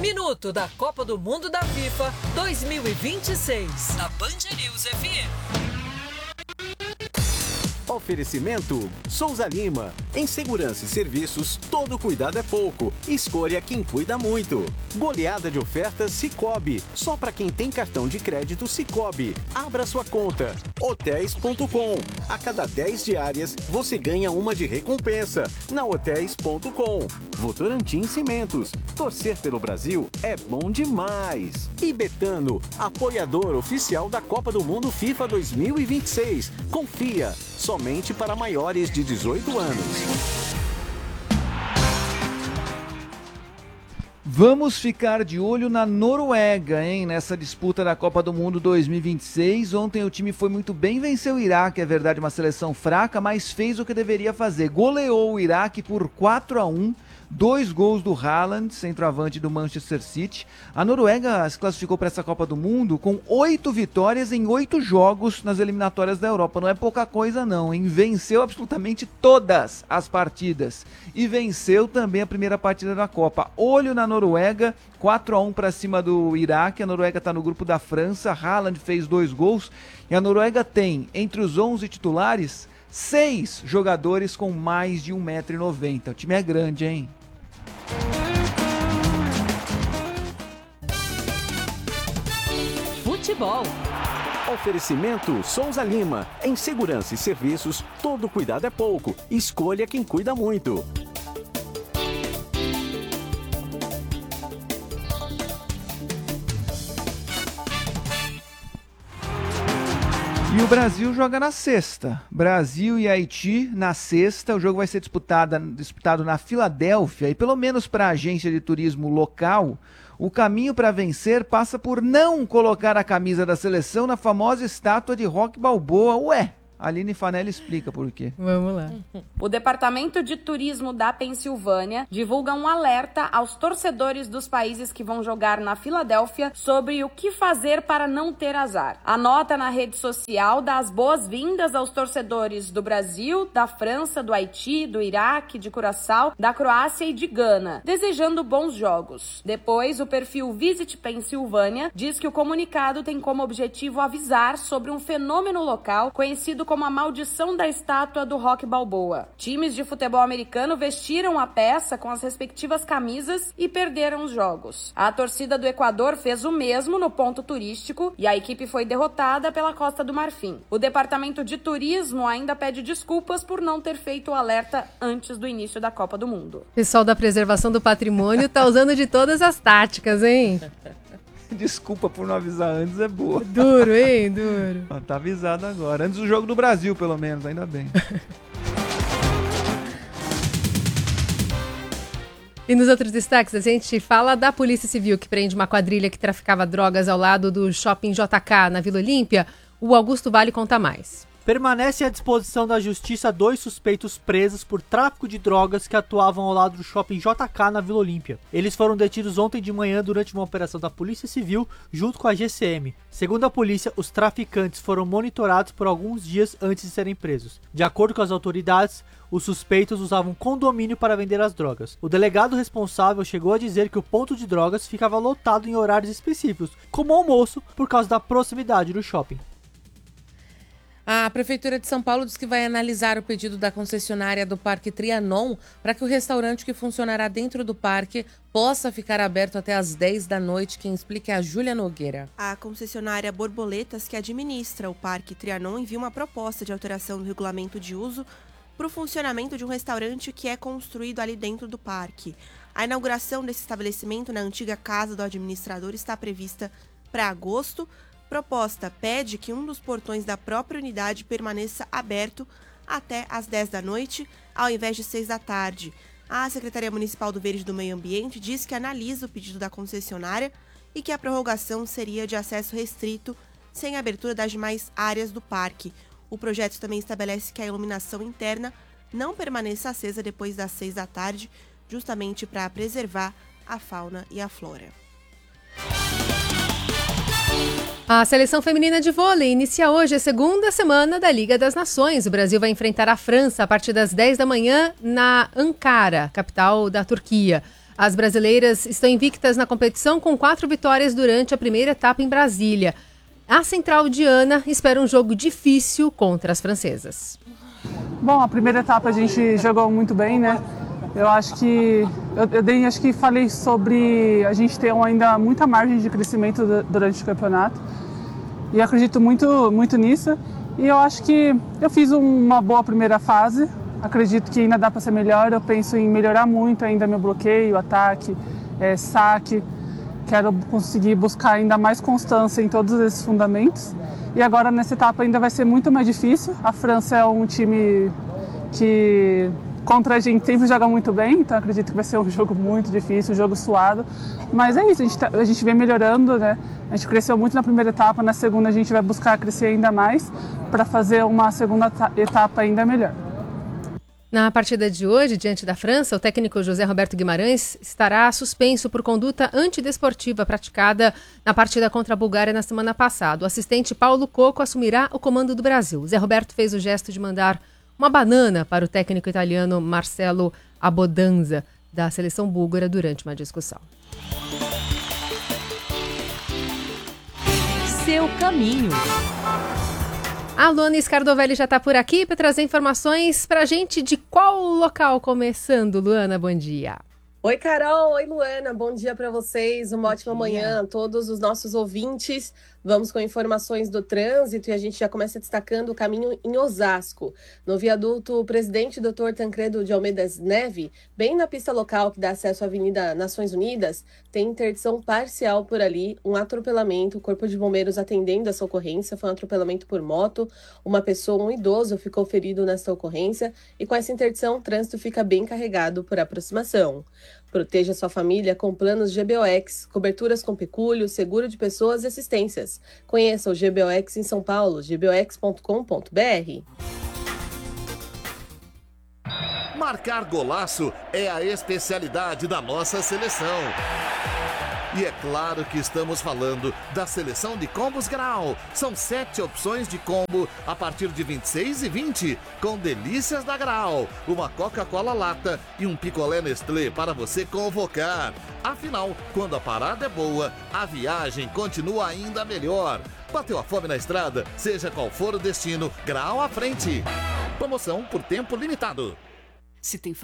Minuto da Copa do Mundo da FIFA 2026. Na Band News FM. Oferecimento Souza Lima. Em segurança e serviços, todo cuidado é pouco. Escolha quem cuida muito. Goleada de ofertas Sicoob. Só para quem tem cartão de crédito Sicoob. Abra sua conta. Hotéis.com. A cada 10 diárias, você ganha uma de recompensa. Na Hotéis.com. Votorantim Cimentos. Torcer pelo Brasil é bom demais. E Betano, apoiador oficial da Copa do Mundo FIFA 2026. Confia. Somente para maiores de 18 anos. Vamos ficar de olho na Noruega, hein? Nessa disputa da Copa do Mundo 2026. Ontem o time foi muito bem, venceu o Iraque, é verdade, uma seleção fraca, mas fez o que deveria fazer. Goleou o Iraque por 4-1. 2 gols do Haaland, centroavante do Manchester City. A Noruega se classificou para essa Copa do Mundo com 8 vitórias em 8 jogos nas eliminatórias da Europa. Não é pouca coisa não, hein? Venceu absolutamente todas as partidas. E venceu também a primeira partida da Copa. Olho na Noruega, 4-1 para cima do Iraque. A Noruega está no grupo da França. Haaland fez 2 gols. E a Noruega tem, entre os 11 titulares, 6 jogadores com mais de 1,90 m. O time é grande, hein? Futebol. Oferecimento Souza Lima. Em segurança e serviços, todo cuidado é pouco. Escolha quem cuida muito. E o Brasil joga na sexta. Brasil e Haiti na sexta. O jogo vai ser disputado na Filadélfia. E pelo menos para a agência de turismo local, o caminho para vencer passa por não colocar a camisa da seleção na famosa estátua de Rocky Balboa. Ué, a Aline Fanelli explica por quê. Vamos lá. O Departamento de Turismo da Pensilvânia divulga um alerta aos torcedores dos países que vão jogar na Filadélfia sobre o que fazer para não ter azar. A nota na rede social dá as boas-vindas aos torcedores do Brasil, da França, do Haiti, do Iraque, de Curaçao, da Croácia e de Gana, desejando bons jogos. Depois, o perfil Visit Pensilvânia diz que o comunicado tem como objetivo avisar sobre um fenômeno local conhecido como a maldição da estátua do Rocky Balboa. Times de futebol americano vestiram a peça com as respectivas camisas e perderam os jogos. A torcida do Equador fez o mesmo no ponto turístico e a equipe foi derrotada pela Costa do Marfim. O Departamento de Turismo ainda pede desculpas por não ter feito o alerta antes do início da Copa do Mundo. O pessoal da preservação do patrimônio tá usando de todas as táticas, hein? Desculpa por não avisar antes, é boa. Duro, hein? Duro. Tá avisado agora. Antes do jogo do Brasil, pelo menos, ainda bem. E nos outros destaques, a gente fala da Polícia Civil, que prende uma quadrilha que traficava drogas ao lado do Shopping JK, na Vila Olímpia. O Augusto Vale conta mais. Permanece à disposição da Justiça 2 suspeitos presos por tráfico de drogas que atuavam ao lado do Shopping JK na Vila Olímpia. Eles foram detidos ontem de manhã durante uma operação da Polícia Civil junto com a GCM. Segundo a polícia, os traficantes foram monitorados por alguns dias antes de serem presos. De acordo com as autoridades, os suspeitos usavam condomínio para vender as drogas. O delegado responsável chegou a dizer que o ponto de drogas ficava lotado em horários específicos, como almoço, por causa da proximidade do shopping. A Prefeitura de São Paulo diz que vai analisar o pedido da concessionária do Parque Trianon para que o restaurante que funcionará dentro do parque possa ficar aberto até às 10 da noite. Quem explica é a Júlia Nogueira. A concessionária Borboletas, que administra o Parque Trianon, enviou uma proposta de alteração do regulamento de uso para o funcionamento de um restaurante que é construído ali dentro do parque. A inauguração desse estabelecimento na antiga casa do administrador está prevista para agosto. Proposta pede que um dos portões da própria unidade permaneça aberto até às 10 da noite, ao invés de 6 da tarde. A Secretaria Municipal do Verde e do Meio Ambiente diz que analisa o pedido da concessionária e que a prorrogação seria de acesso restrito, sem abertura das demais áreas do parque. O projeto também estabelece que a iluminação interna não permaneça acesa depois das 6 da tarde, justamente para preservar a fauna e a flora. A seleção feminina de vôlei inicia hoje a segunda semana da Liga das Nações. O Brasil vai enfrentar a França a partir das 10 da manhã na Ankara, capital da Turquia. As brasileiras estão invictas na competição com 4 vitórias durante a primeira etapa em Brasília. A Central Diana espera um jogo difícil contra as francesas. Bom, a primeira etapa a gente jogou muito bem, né? Eu acho que acho que falei sobre a gente ter ainda muita margem de crescimento durante o campeonato. E acredito muito nisso. E eu acho que eu fiz uma boa primeira fase. Acredito que ainda dá para ser melhor. Eu penso em melhorar muito ainda meu bloqueio, ataque, saque. Quero conseguir buscar ainda mais constância em todos esses fundamentos. E agora nessa etapa ainda vai ser muito mais difícil. A França é um time que contra a gente sempre joga muito bem, então acredito que vai ser um jogo muito difícil, um jogo suado. Mas é isso, a gente vem melhorando, né? A gente cresceu muito na primeira etapa, na segunda a gente vai buscar crescer ainda mais para fazer uma segunda etapa ainda melhor. Na partida de hoje, diante da França, o técnico José Roberto Guimarães estará suspenso por conduta antidesportiva praticada na partida contra a Bulgária na semana passada. O assistente Paulo Coco assumirá o comando do Brasil. Zé Roberto fez o gesto de mandar uma banana para o técnico italiano Marcelo Abodanza, da seleção búlgara, durante uma discussão. Seu caminho. A Luana Scardovelli já está por aqui para trazer informações para a gente de qual local começando. Luana, bom dia. Oi, Carol. Oi, Luana. Bom dia para vocês. Uma ótima manhã a todos os nossos ouvintes. Vamos com informações do trânsito e a gente já começa destacando o caminho em Osasco. No viaduto Presidente Dr. Tancredo de Almeida Neve, bem na pista local que dá acesso à Avenida Nações Unidas, tem interdição parcial por ali, um atropelamento. O Corpo de Bombeiros atendendo essa ocorrência, foi um atropelamento por moto. Uma pessoa, um idoso, ficou ferido nessa ocorrência e com essa interdição o trânsito fica bem carregado por aproximação. Proteja sua família com planos GBOX, coberturas com pecúlio, seguro de pessoas e assistências. Conheça o GBOX em São Paulo, gbox.com.br. Marcar golaço é a especialidade da nossa seleção. E é claro que estamos falando da seleção de combos Grau. São 7 opções de combo a partir de R$ 26,20, com delícias da Grau, uma Coca-Cola lata e um picolé Nestlé para você convocar. Afinal, quando a parada é boa, a viagem continua ainda melhor. Bateu a fome na estrada? Seja qual for o destino, Grau à frente. Promoção por tempo limitado. Se tem